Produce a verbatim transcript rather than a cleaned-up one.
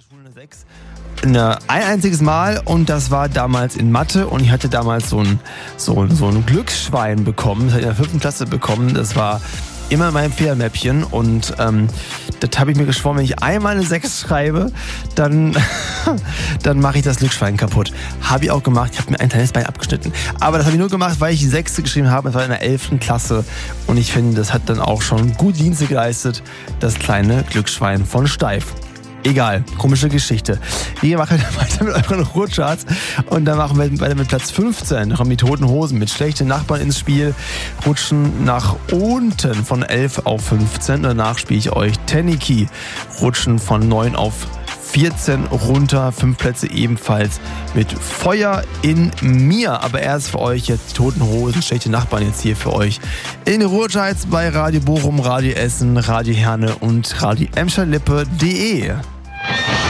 Schule eine sechs. Eine, ein einziges Mal und das war damals in Mathe und ich hatte damals so ein, so, so ein Glücksschwein bekommen, das hatte ich in der fünften Klasse bekommen, das war immer mein Federmäppchen und ähm, das habe ich mir geschworen, wenn ich einmal eine sechs schreibe, dann, dann mache ich das Glücksschwein kaputt. Habe ich auch gemacht, ich habe mir ein kleines Bein abgeschnitten. Aber das habe ich nur gemacht, weil ich die sechste geschrieben habe, das war in der elften Klasse und ich finde, das hat dann auch schon gut Dienste geleistet, das kleine Glücksschwein von Steif. Egal, komische Geschichte. Wir machen weiter mit euren Ruhrcharts und dann machen wir weiter mit Platz fünfzehn. Da kommen die Toten Hosen mit Schlechte Nachbarn ins Spiel, rutschen nach unten von elf auf fünfzehn. Danach spiele ich euch Tenniki, rutschen von neun auf vierzehn runter, fünf Plätze ebenfalls mit Feuer in mir. Aber erst für euch jetzt die Toten Hosen, Schlechte Nachbarn jetzt hier für euch in den Ruhrcharts bei Radio Bochum, Radio Essen, Radio Herne und Radio Emscher Lippe punkt de.